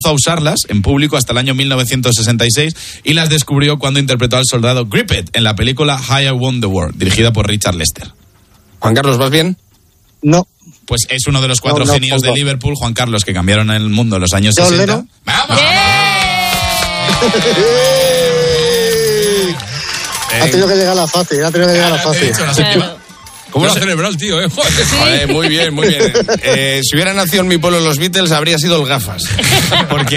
a usarlas en público hasta el año 1966 y las descubrió cuando interpretó al soldado Grippet en la película How I Won the War, dirigida por Richard Lester. Juan Carlos, ¿vas bien? No. Pues es uno de los 4 genios de Liverpool, Juan Carlos, que cambiaron el mundo en los años 60. ¡Vamos! Ha tenido que llegar a la fácil, ¿Cómo lo ha celebrado el tío, Joder, muy bien. Si hubiera nacido en mi pueblo los Beatles, habría sido el Gafas. Porque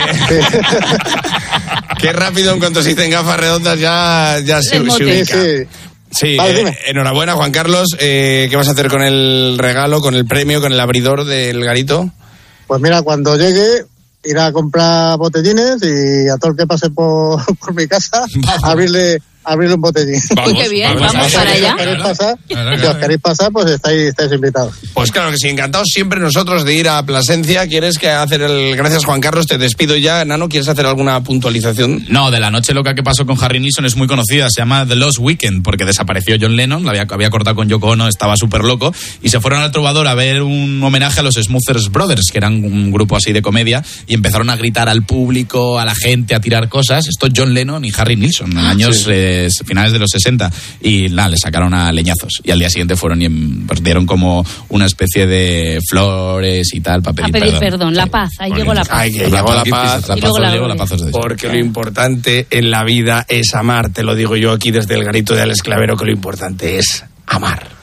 qué rápido, en cuanto se dicen gafas redondas, ya se ubica. Sí, vale, enhorabuena, Juan Carlos. ¿Qué vas a hacer con el regalo, con el premio, con el abridor del garito? Pues mira, cuando llegue, ir a comprar botellines y a todo el que pase por mi casa, abrirle un botellín. Uy, qué bien, vamos para allá. Si os queréis pasar, pues estáis invitados. Pues claro que sí, encantados siempre nosotros de ir a Plasencia. ¿Quieres que hacer Gracias, Juan Carlos, te despido ya. Nano, ¿quieres hacer alguna puntualización? No, de la noche loca que pasó con Harry Nilsson es muy conocida, se llama The Lost Weekend, porque desapareció John Lennon, había cortado con Yoko Ono, estaba súper loco, y se fueron al Trovador a ver un homenaje a los Smothers Brothers, que eran un grupo así de comedia, y empezaron a gritar al público, a la gente, a tirar cosas. Esto es John Lennon y Harry Nilsson, en años finales de los 60, y nada, le sacaron a leñazos, y al día siguiente fueron y dieron como una especie de flores y tal para pedir perdón. La paz, ahí llegó la paz. Llegó la paz. La paz porque lo importante en la vida es amar, te lo digo yo aquí desde el garito de Alex Clavero, que lo importante es amar.